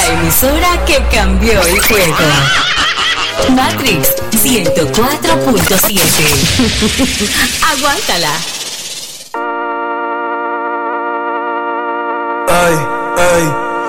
emisora que cambió el juego. Matrix 104.7. Aguántala. Ay, ay.